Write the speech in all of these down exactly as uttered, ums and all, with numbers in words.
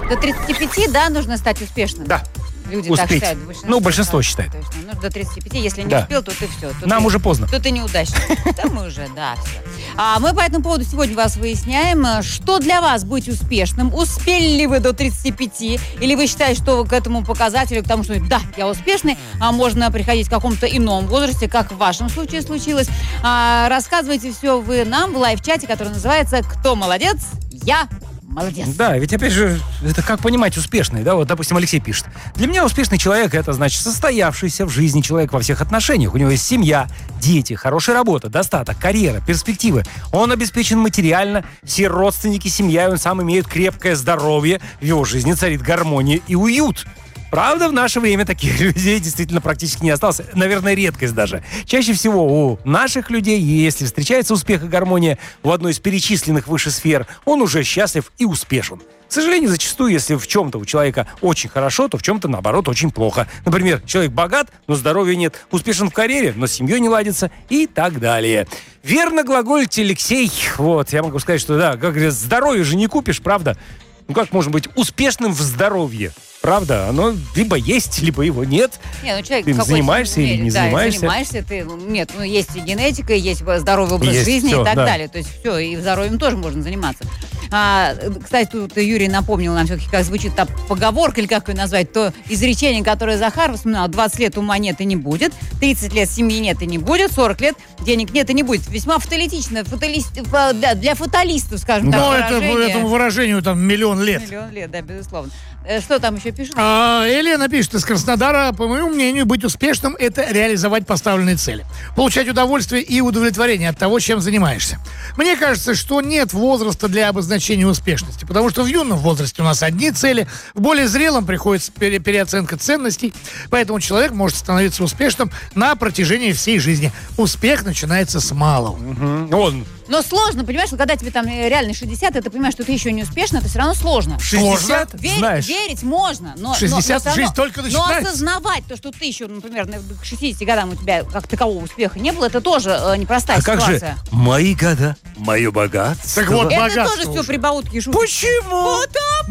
До тридцати пяти, да, нужно стать успешным? Да. Люди Успеть. так считают. Большинство, Ну, большинство да, считает. Точно. Ну, до тридцати пяти, если не Да. успел, то ты все. То Нам ты, уже поздно. То ты неудачник. Да, мы уже, да, все. А мы по этому поводу сегодня вас выясняем. Что для вас быть успешным? Успели ли вы до тридцати пяти? Или вы считаете, что к этому показателю, к тому, что да, я успешный, а можно приходить в каком-то ином возрасте, как в вашем случае случилось? А, рассказывайте все вы нам в лайв-чате, который называется «Кто молодец? Я молодец». Да, ведь опять же, это как понимать успешный, да? Вот, допустим, Алексей пишет. Для меня успешный человек — это, значит, состоявшийся в жизни человек во всех отношениях. У него есть семья, дети, хорошая работа, достаток, карьера, перспективы. Он обеспечен материально, все родственники, семья, и он сам имеет крепкое здоровье. В его жизни царит гармония и уют. Правда, в наше время таких людей действительно практически не осталось. Наверное, редкость даже. Чаще всего у наших людей, если встречается успех и гармония в одной из перечисленных выше сфер, он уже счастлив и успешен. К сожалению, зачастую, если в чем-то у человека очень хорошо, то в чем-то, наоборот, очень плохо. Например, человек богат, но здоровья нет. Успешен в карьере, но с семьей не ладится и так далее. Верно глаголите, Алексей. Вот, я могу сказать, что да, как говорят, здоровье же не купишь, правда? Ну как можно быть успешным в здоровье? Правда, оно либо есть, либо его нет. Не, ну, человек ты занимаешься или не да, занимаешься? занимаешься ты. Нет, ну есть и генетика, есть здоровый образ есть жизни все, и так да. далее. То есть все, и здоровьем тоже можно заниматься. А, кстати, тут Юрий напомнил нам все-таки, как звучит та поговорка, или как ее назвать, то изречение, которое Захар вспоминал: двадцать лет ума нет и не будет, тридцать лет семьи нет и не будет, сорок лет денег нет и не будет. Весьма фаталистично, фаталист, да, для фаталистов, скажем так, Но это, выражение. этому выражению там миллион лет. Миллион лет, да, безусловно. Э, Что там еще пишут? А, Елена пишет из Краснодара: по моему мнению, быть успешным — это реализовать поставленные цели, получать удовольствие и удовлетворение от того, чем занимаешься. Мне кажется, что нет возраста для обозначения успешности, потому что в юном возрасте у нас одни цели, в более зрелом приходится пере- переоценка ценностей, поэтому человек может становиться успешным на протяжении всей жизни. Успех начинается с малого. Мгм. Он Но сложно, понимаешь, когда тебе там э, реально шестьдесят, и ты понимаешь, что ты еще не успешно, это все равно сложно. шестьдесят, Верить, знаешь. верить можно, но, шестьдесят но, но всё жизнь равно- только но начинается. осознавать то, что ты еще, например, на- к шестидесяти годам у тебя как такового успеха не было, это тоже э, непростая А как же ситуация. мои года, мое богатство? Так вот, Это богатство тоже все уже. прибаутки и шутки. Почему?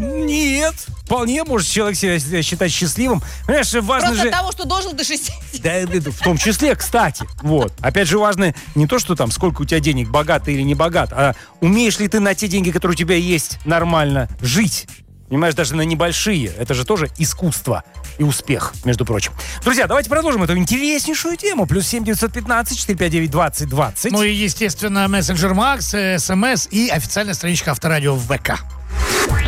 Нет. Вполне может человек себя считать счастливым. Понимаешь, важно Просто же... от того, что дожил до шестидесяти. Да, это в том числе, кстати. Вот. Опять же, важно не то, что там, сколько у тебя денег, богат ты или не богат, а умеешь ли ты на те деньги, которые у тебя есть, нормально жить. Понимаешь, даже на небольшие. Это же тоже искусство и успех, между прочим. Друзья, давайте продолжим эту интереснейшую тему. Плюс семь девятьсот пятнадцать четыреста пятьдесят девять двадцать двадцать. Ну и, естественно, мессенджер Макс, СМС и официальная страничка Авторадио в ВК.